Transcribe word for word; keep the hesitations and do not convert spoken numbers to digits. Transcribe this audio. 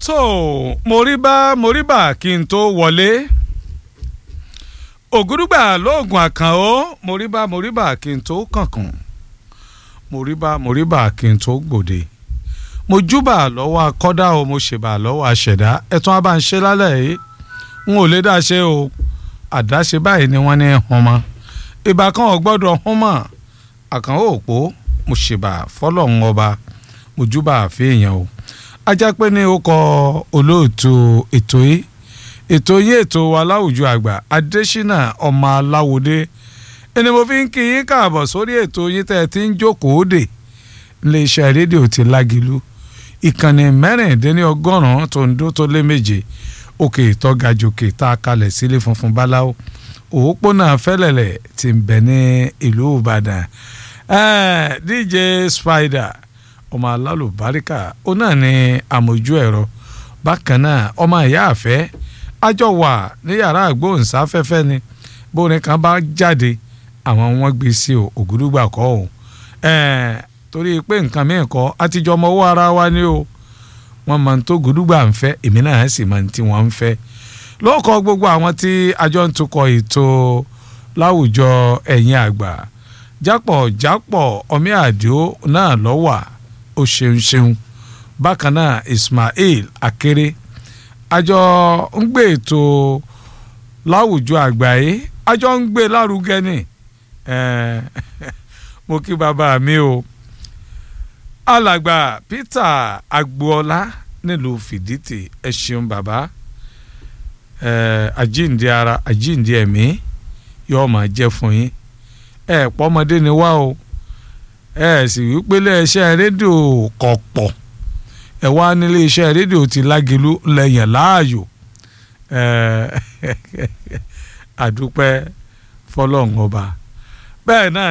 so moriba moriba kí n tó wọlé ògúdùgbà lóògùn àkànó moriba moriba kí n tó kànkàn moriba moriba kí n tó gbòde mo júbà lọ́wọ́ akọ́dá o mo ṣèbà lọ́wọ́ aṣẹ̀dá ẹ̀tún abáǹṣe lálẹ́ yìí n ò lè dá ṣe o àdáṣe báyìí ni wọ́n ní hàn mọ́ ìbá kan ò gbọ́dọ̀ hàn mọ́ àkànó òpó mo ṣèbà fọlọ́run ọba mo júbà àfihàn o ajá pé ní ó kọ olóòtú ètò yìí ètò yìí ètò aláwùjọ àgbà Adésínà ọmọ aláwòdé ẹni mo fi ń kí yín káàbọ̀ sórí ètò yìí tẹ́ ẹ ti ń jókòó dè iléeṣẹ́ rédíò ti Lágìlú ìkànnì mẹ́rìndínlọ́gọ́rùn-ún tó ń dó tó lé méje òkè ìtọ́gajòkè tá a kalẹ̀ sílé funfun báláwo òpópónà fẹ́lẹ̀lẹ̀ ti ń bẹ ní ìlú Ìbàdàn D J Spider ọmọ alálùbáríkà ó náà ní àmójú ẹ̀rọ bákan náà ọmọ ìyá àfẹ́ àjọ wà ní yàrá àgbóhùnsáfẹ́fẹ́ ni bórin kan bá jáde àwọn wọn gbé sí ògúdùgbà kọ́ ò torí pé nǹkan mìíràn kọ́ àtijọ́ ọmọ owó ara wa ni o wọ́n máa ń tó gúdùgbà ń fẹ́ èmi náà sì máa ń tí wọ́n ń fẹ́ lóòkọ́ gbogbo àwọn tí àjọ ń tukọ̀ ètò láwùjọ ẹ̀yìn àgbà jápọ̀ jápọ̀ ọmí àdìó náà lọ́wà ó ṣeun ṣeun bákan náà Ismail Akéré àjọ ń gbé ètò láwùjọ àgbáyé àjọ ń gbé lárugẹ ni mo kí bàbá mi o alàgbà Peter Agboola nílùú Fìdítì ẹ ṣeun bàbá àjíǹde ara àjíǹde ẹ̀mí yóò máa jẹ́ fún yín ẹ pọ́mọdé ni wá o ẹ sì wípé iléeṣẹ́ rédíò kọ̀pọ̀ ẹ wá nílé iṣẹ́ rédíò ti Lágìlú lẹ́yìn láàyò àdúpẹ́ fọlọ́run ọba bẹ́ẹ̀ náà